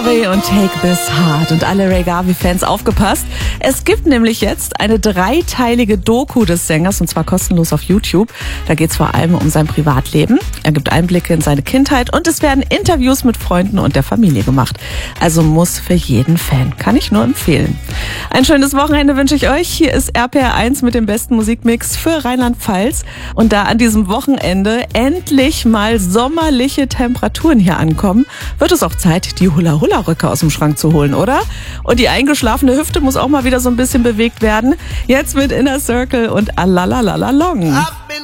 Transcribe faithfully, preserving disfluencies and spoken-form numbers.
Garvey und Take This Heart. Und alle Ray Garvey-Fans aufgepasst. Es gibt nämlich jetzt eine dreiteilige Doku des Sängers, und zwar kostenlos auf YouTube. Da geht es vor allem um sein Privatleben. Er gibt Einblicke in seine Kindheit und es werden Interviews mit Freunden und der Familie gemacht. Also muss für jeden Fan. Kann ich nur empfehlen. Ein schönes Wochenende wünsche ich euch. Hier ist R P R eins mit dem besten Musikmix für Rheinland-Pfalz. Und da an diesem Wochenende endlich mal sommerliche Temperaturen hier ankommen, wird es auch Zeit, die Hula-Hula-Röcke aus dem Schrank zu holen, oder? Und die eingeschlafene Hüfte muss auch mal wieder so ein bisschen bewegt werden. Jetzt mit Inner Circle und Alalalalong.